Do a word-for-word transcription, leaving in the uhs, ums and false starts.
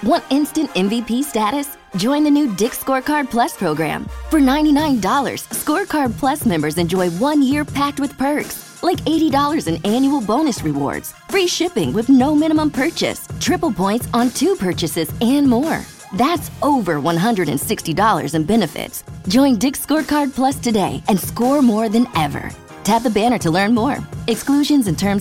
Want instant M V P status? Join the new Dick's Scorecard Plus program. For ninety-nine dollars, Scorecard Plus members enjoy one year packed with perks, like eighty dollars in annual bonus rewards, free shipping with no minimum purchase, triple points on two purchases, and more. That's over one hundred sixty dollars in benefits. Join Dick's Scorecard Plus today and score more than ever. Tap the banner to learn more. Exclusions and terms